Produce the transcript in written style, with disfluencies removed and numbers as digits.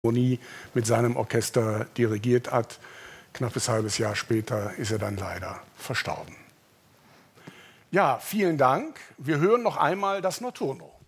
Sinfonie mit seinem Orchester dirigiert hat. Knappes halbes Jahr später ist er dann leider verstorben. Ja, vielen Dank. Wir hören noch einmal das Notturno.